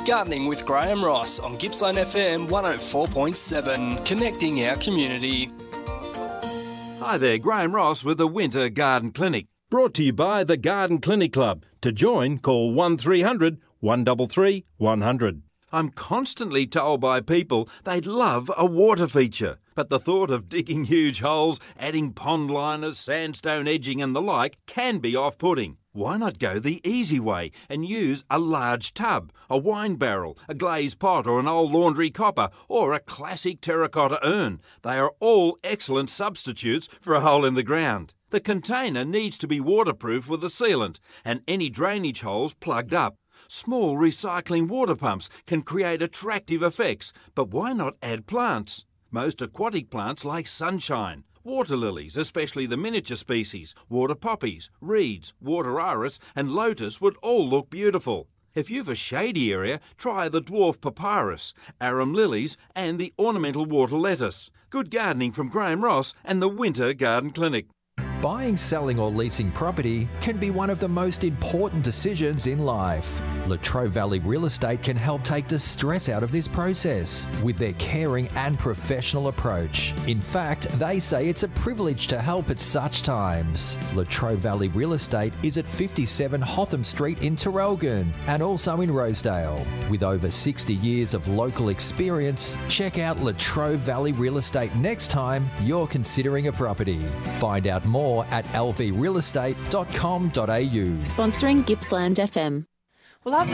Gardening with Graham Ross on Gippsland FM 104.7, connecting our community. Hi there, Graham Ross with the Winter Garden Clinic. Brought to you by the Garden Clinic Club. To join, call 1300 133 100. I'm constantly told by people they'd love a water feature, but the thought of digging huge holes, adding pond liners, sandstone edging and the like can be off-putting. Why not go the easy way and use a large tub, a wine barrel, a glazed pot or an old laundry copper or a classic terracotta urn? They are all excellent substitutes for a hole in the ground. The container needs to be waterproof with a sealant and any drainage holes plugged up. Small recycling water pumps can create attractive effects, but why not add plants? Most aquatic plants like sunshine, water lilies, especially the miniature species, water poppies, reeds, water iris and lotus would all look beautiful. If you've a shady area, try the dwarf papyrus, arum lilies and the ornamental water lettuce. Good gardening from Graham Ross and the Winter Garden Clinic. Buying, selling or leasing property can be one of the most important decisions in life. Latrobe Valley Real Estate can help take the stress out of this process with their caring and professional approach. In fact, they say it's a privilege to help at such times. Latrobe Valley Real Estate is at 57 Hotham Street in Terrelgan and also in Rosedale. With over 60 years of local experience, check out Latrobe Valley Real Estate next time you're considering a property. Find out more at lvrealestate.com.au. Sponsoring Gippsland FM. Well, I've